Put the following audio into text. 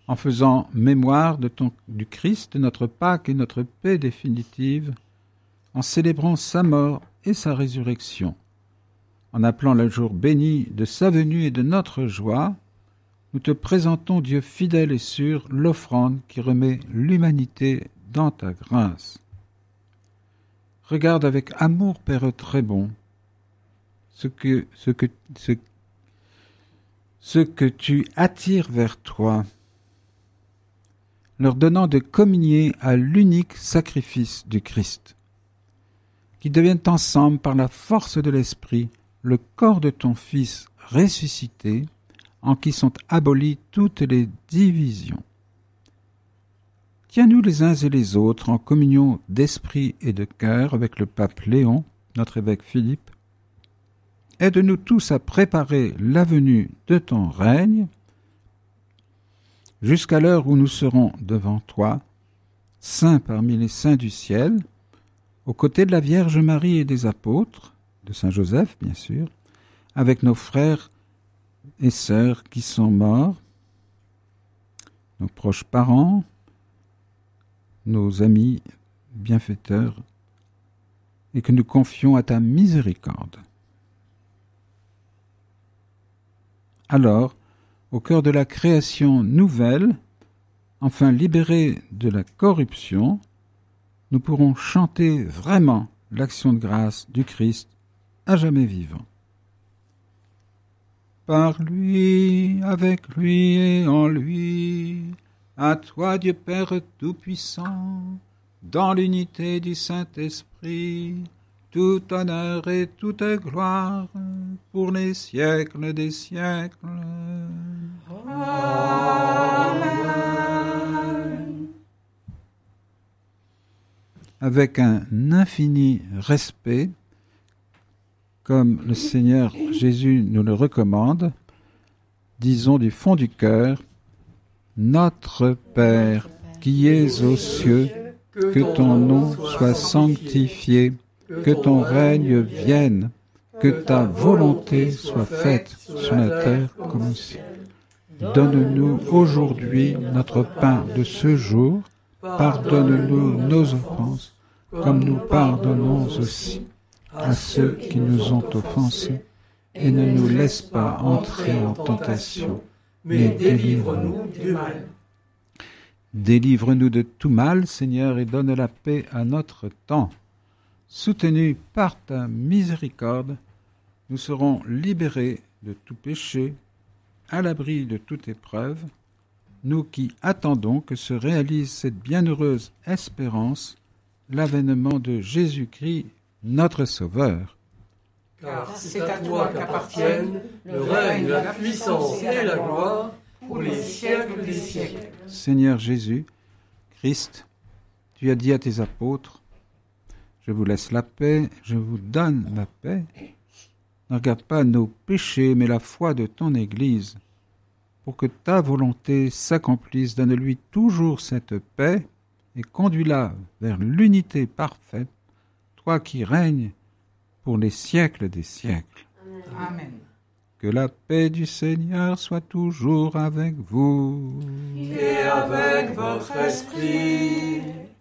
en faisant mémoire du Christ, notre Pâque et notre paix définitive, en célébrant sa mort et sa résurrection, en appelant le jour béni de sa venue et de notre joie, nous te présentons, Dieu fidèle et sûr, l'offrande qui remet l'humanité dans ta grâce. Regarde avec amour, Père très bon, ce que tu attires vers toi, leur donnant de communier à l'unique sacrifice du Christ, qui deviennent ensemble par la force de l'Esprit le corps de ton Fils ressuscité, en qui sont abolies toutes les divisions. Tiens-nous les uns et les autres en communion d'esprit et de cœur avec le pape Léon, notre évêque Philippe. Aide-nous tous à préparer la venue de ton règne, jusqu'à l'heure où nous serons devant toi, saints parmi les saints du ciel, aux côtés de la Vierge Marie et des apôtres, de Saint Joseph bien sûr, avec nos frères et sœurs qui sont morts, nos proches parents, nos amis bienfaiteurs, et que nous confions à ta miséricorde. Alors, au cœur de la création nouvelle, enfin libérée de la corruption, nous pourrons chanter vraiment l'action de grâce du Christ à jamais vivant. Par lui, avec lui et en lui, à toi Dieu Père Tout-Puissant, dans l'unité du Saint-Esprit, tout honneur et toute gloire pour les siècles des siècles. Amen. Avec un infini respect, comme le Seigneur Jésus nous le recommande, disons du fond du cœur, Notre Père, qui es aux cieux, que ton nom soit sanctifié, que ton règne vienne, que ta volonté soit faite sur la terre comme au ciel. Donne-nous aujourd'hui notre pain de ce jour, pardonne-nous nos offenses, comme nous pardonnons aussi à ceux qui nous ont offensés, et ne nous laisse pas entrer en tentation, mais délivre-nous du mal. Délivre-nous de tout mal, Seigneur, et donne la paix à notre temps. Soutenus par ta miséricorde, nous serons libérés de tout péché, à l'abri de toute épreuve, nous qui attendons que se réalise cette bienheureuse espérance, l'avènement de Jésus-Christ, notre Sauveur. Car c'est à toi qu'appartiennent le règne, la puissance et la gloire pour les siècles des siècles. Seigneur Jésus, Christ, tu as dit à tes apôtres, je vous laisse la paix, je vous donne la paix. Ne regarde pas nos péchés, mais la foi de ton Église. Pour que ta volonté s'accomplisse, donne-lui toujours cette paix et conduis-la vers l'unité parfaite, toi qui règnes pour les siècles des siècles. Amen. Que la paix du Seigneur soit toujours avec vous. Et avec votre esprit.